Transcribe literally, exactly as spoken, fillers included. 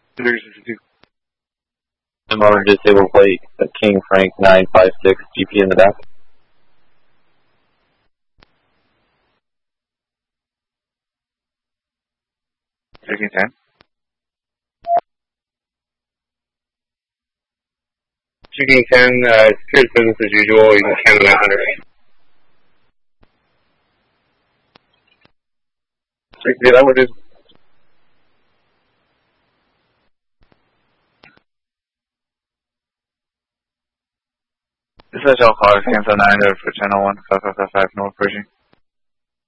Motor disabled plate, King Frank nine five six, G P in the back. Taking ten. Taking ten, uh, secure business as usual, you can count nine hundred. Yeah, that would do. This is Alpha, cancel nine for channel one, five five five five, North Pershing.